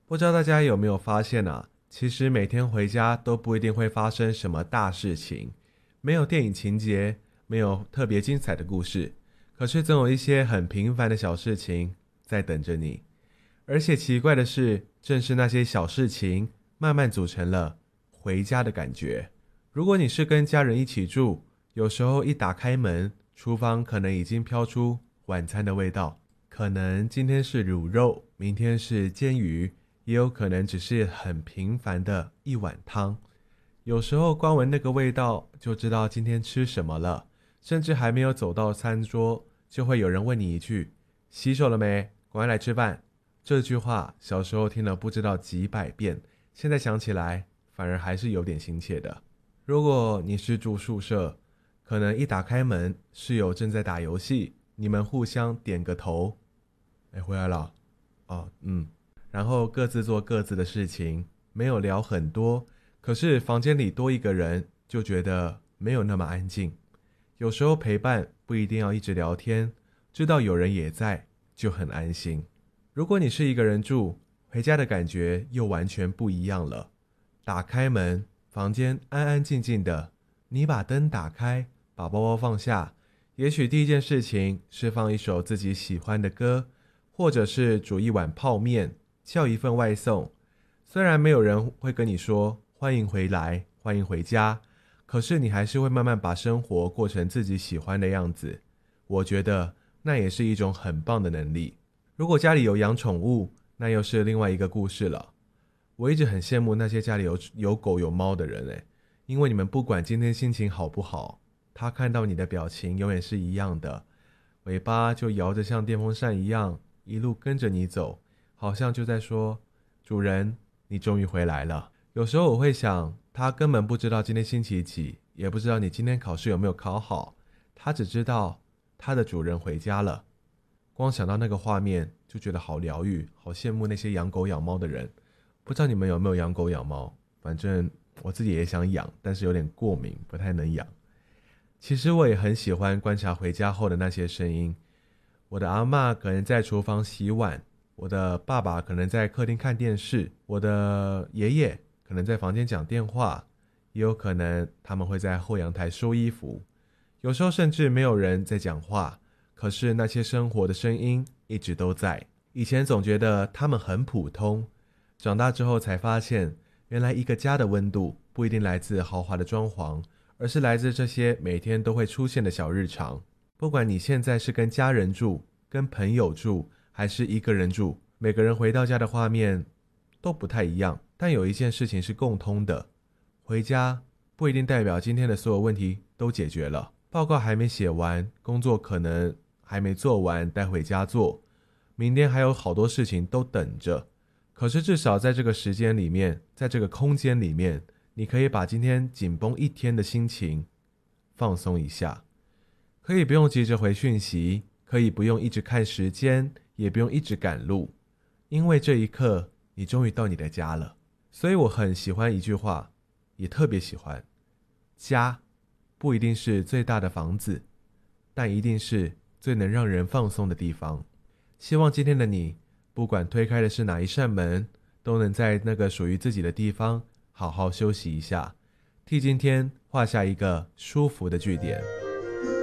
不知道大家有没有发现啊，其实每天回家都不一定会发生什么大事情，没有电影情节，没有特别精彩的故事，可是总有一些很平凡的小事情在等着你。而且奇怪的是，正是那些小事情慢慢组成了回家的感觉。如果你是跟家人一起住，有时候一打开门，厨房可能已经飘出晚餐的味道，可能今天是卤肉，明天是煎鱼，也有可能只是很平凡的一碗汤。有时候光闻那个味道就知道今天吃什么了，甚至还没有走到餐桌，就会有人问你一句：洗手了没？赶快来吃饭。这句话小时候听了不知道几百遍，现在想起来反而还是有点亲切的。如果你是住宿舍，可能一打开门，室友正在打游戏，你们互相点个头，回来了。然后各自做各自的事情，没有聊很多，可是房间里多一个人就觉得没有那么安静。有时候陪伴不一定要一直聊天，知道有人也在就很安心。如果你是一个人住，回家的感觉又完全不一样了。打开门，房间安安静静的，你把灯打开，把包包放下，也许第一件事情是放一首自己喜欢的歌，或者是煮一碗泡面，叫一份外送。虽然没有人会跟你说欢迎回来，欢迎回家，可是你还是会慢慢把生活过成自己喜欢的样子。我觉得那也是一种很棒的能力。如果家里有养宠物，那又是另外一个故事了。我一直很羡慕那些家里有狗有猫的人因为你们不管今天心情好不好，它看到你的表情永远是一样的，尾巴就摇着像电风扇一样，一路跟着你走，好像就在说：主人，你终于回来了。有时候我会想，它根本不知道今天星期几，也不知道你今天考试有没有考好，它只知道它的主人回家了。光想到那个画面就觉得好疗愈，好羡慕那些养狗养猫的人。不知道你们有没有养狗养猫，反正我自己也想养，但是有点过敏，不太能养。其实我也很喜欢观察回家后的那些声音。我的阿嬷可能在厨房洗碗，我的爸爸可能在客厅看电视，我的爷爷可能在房间讲电话，也有可能他们会在后阳台收衣服。有时候甚至没有人在讲话，可是那些生活的声音一直都在。以前总觉得他们很普通，长大之后才发现，原来一个家的温度不一定来自豪华的装潢，而是来自这些每天都会出现的小日常。不管你现在是跟家人住，跟朋友住，还是一个人住，每个人回到家的画面都不太一样，但有一件事情是共通的：回家不一定代表今天的所有问题都解决了。报告还没写完，工作可能还没做完，带回家做，明天还有好多事情都等着。可是至少在这个时间里面，在这个空间里面，你可以把今天紧绷一天的心情放松一下，可以不用急着回讯息，可以不用一直看时间，也不用一直赶路，因为这一刻你终于到你的家了。所以我很喜欢一句话，也特别喜欢：家不一定是最大的房子，但一定是最能让人放松的地方。希望今天的你，不管推开的是哪一扇门，都能在那个属于自己的地方好好休息一下，替今天画下一个舒服的句点。